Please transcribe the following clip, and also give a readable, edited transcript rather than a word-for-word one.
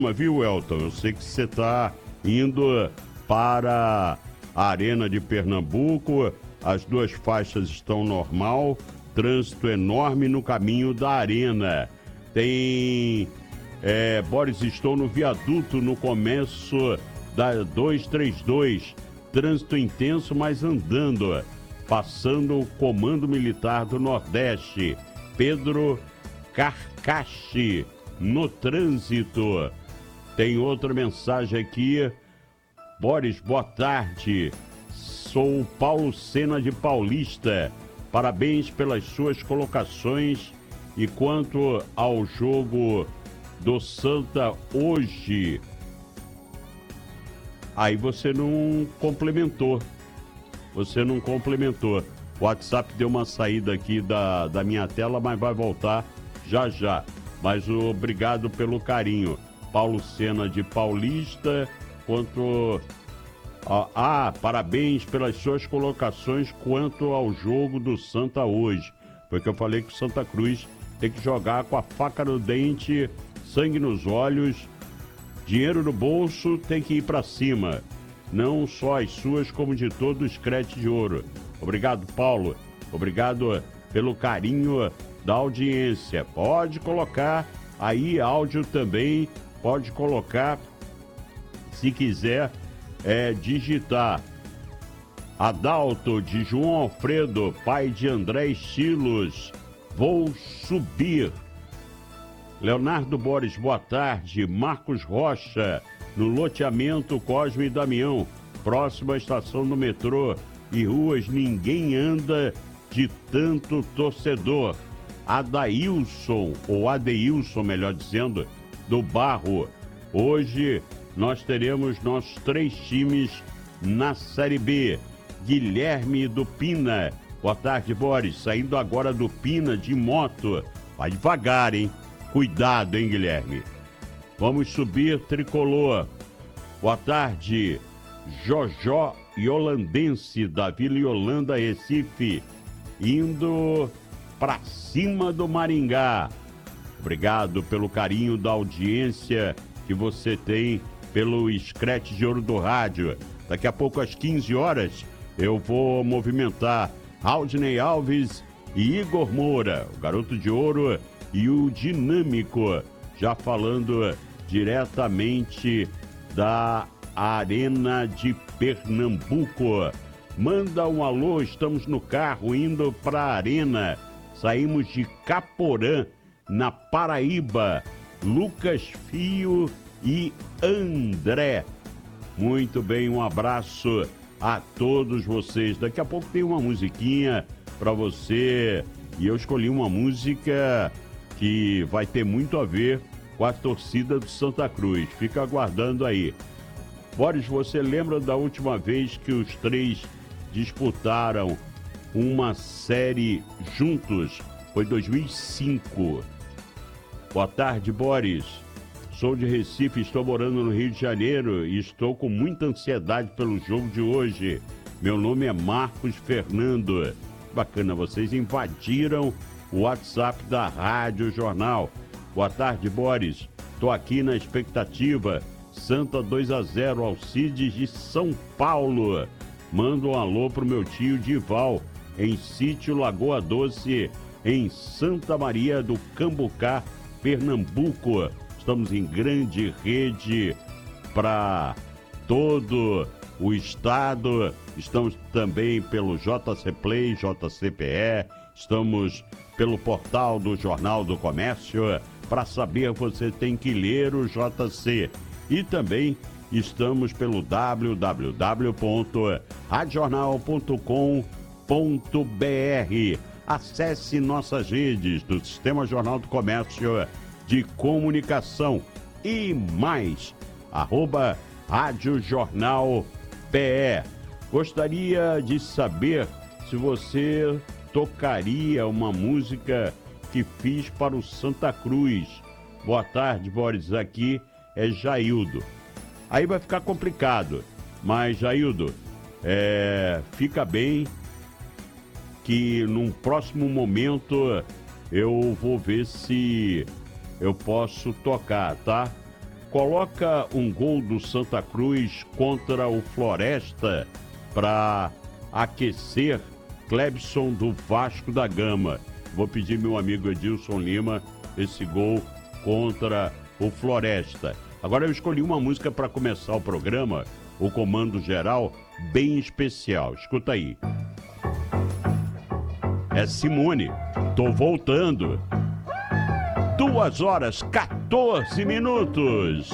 Viu, Elton? Eu sei que você está indo para a Arena de Pernambuco, as duas faixas estão normal, trânsito enorme no caminho da Arena. Tem, Boris, estou no viaduto no começo da 232, trânsito intenso, mas andando, passando o Comando Militar do Nordeste, Pedro Carcache, no trânsito. Tem outra mensagem aqui. Boris, boa tarde. Sou Paulo Sena de Paulista. Parabéns pelas suas colocações. E quanto ao jogo do Santa hoje, aí você não complementou. O WhatsApp deu uma saída aqui da minha tela, mas vai voltar já já. Mas obrigado pelo carinho. Paulo Sena de Paulista, parabéns pelas suas colocações quanto ao jogo do Santa hoje. Porque eu falei que o Santa Cruz tem que jogar com a faca no dente, sangue nos olhos, dinheiro no bolso, tem que ir para cima. Não só as suas, como de todo o Scratch de Ouro. Obrigado, Paulo. Obrigado pelo carinho da audiência. Pode colocar aí áudio também. Pode colocar, se quiser, digitar. Adalto de João Alfredo, pai de André Estilos, vou subir. Leonardo Boris, boa tarde. Marcos Rocha, no loteamento Cosme e Damião, próxima à estação do metrô e ruas, ninguém anda de tanto torcedor. Adailson, ou Adeilson, melhor dizendo, do Barro. Hoje nós teremos nossos 3 times na Série B. Guilherme do Pina. Boa tarde, Boris. Saindo agora do Pina de moto. Vai devagar, hein? Cuidado, hein, Guilherme? Vamos subir, Tricolor. Boa tarde. Jojó Iolandense, da Vila Yolanda, Recife. Indo pra cima do Maringá. Obrigado pelo carinho da audiência que você tem pelo Scratch de Ouro do Rádio. Daqui a pouco, às 15 horas, eu vou movimentar Aldinei Alves e Igor Moura, o Garoto de Ouro e o Dinâmico, já falando diretamente da Arena de Pernambuco. Manda um alô, estamos no carro indo para a Arena. Saímos de Caporã, na Paraíba. Lucas Fio e André. Muito bem, um abraço a todos vocês. Daqui a pouco tem uma musiquinha para você. E eu escolhi uma música que vai ter muito a ver com a torcida do Santa Cruz. Fica aguardando aí. Boris, você lembra da última vez que os 3 disputaram uma série juntos? Foi 2005. Boa tarde, Boris. Sou de Recife, estou morando no Rio de Janeiro e estou com muita ansiedade pelo jogo de hoje. Meu nome é Marcos Fernando. Bacana, vocês invadiram o WhatsApp da Rádio Jornal. Boa tarde, Boris. Estou aqui na expectativa. Santa 2-0, Alcides de São Paulo. Manda um alô pro meu tio Dival, em Sítio Lagoa Doce, em Santa Maria do Cambucá, Pernambuco. Estamos em grande rede para todo o estado. Estamos também pelo JC Play, JCPE. Estamos pelo portal do Jornal do Comércio. Para saber, você tem que ler o JC. E também estamos pelo www.radiojornal.com.br. Acesse nossas redes do Sistema Jornal do Comércio de Comunicação e mais, @Rádio Jornal PE. Gostaria de saber se você tocaria uma música que fiz para o Santa Cruz. Boa tarde, Boris, aqui é Jaildo. Aí vai ficar complicado, mas Jaildo, fica bem que num próximo momento eu vou ver se eu posso tocar, tá? Coloca um gol do Santa Cruz contra o Floresta para aquecer Clebson do Vasco da Gama. Vou pedir meu amigo Edilson Lima esse gol contra o Floresta. Agora eu escolhi uma música para começar o programa, o Comando Geral, bem especial. Escuta aí. É Simone, Tô Voltando. 2 horas, 14 minutos.